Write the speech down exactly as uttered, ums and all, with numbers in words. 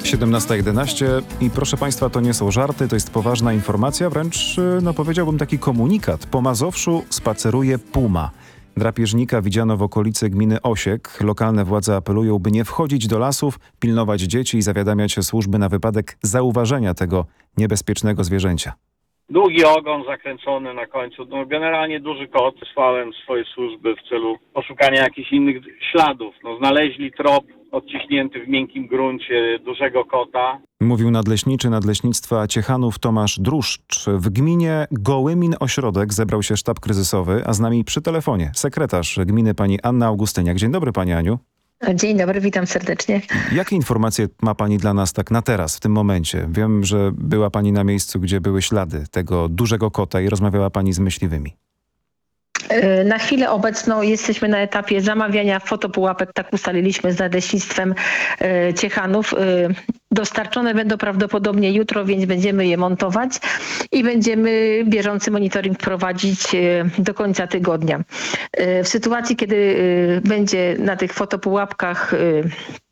siedemnasta jedenaście i proszę Państwa, to nie są żarty, to jest poważna informacja, wręcz, no powiedziałbym, taki komunikat. Po Mazowszu spaceruje puma. Drapieżnika widziano w okolicy gminy Osiek. Lokalne władze apelują, by nie wchodzić do lasów, pilnować dzieci i zawiadamiać służby na wypadek zauważenia tego niebezpiecznego zwierzęcia. Długi ogon zakręcony na końcu. No, generalnie duży kot. Wysłałem swoje służby w celu poszukania jakichś innych śladów. No, znaleźli trop odciśnięty w miękkim gruncie dużego kota. Mówił nadleśniczy Nadleśnictwa Ciechanów Tomasz Druszcz. W gminie Gołymin Ośrodek zebrał się sztab kryzysowy, a z nami przy telefonie sekretarz gminy pani Anna Augustyniak. Dzień dobry pani Aniu. Dzień dobry, witam serdecznie. Jakie informacje ma pani dla nas tak na teraz, w tym momencie? Wiem, że była pani na miejscu, gdzie były ślady tego dużego kota i rozmawiała pani z myśliwymi. Na chwilę obecną jesteśmy na etapie zamawiania fotopułapek, tak ustaliliśmy z Nadleśnictwem Ciechanów. Dostarczone będą prawdopodobnie jutro, więc będziemy je montować i będziemy bieżący monitoring prowadzić do końca tygodnia. W sytuacji, kiedy będzie na tych fotopułapkach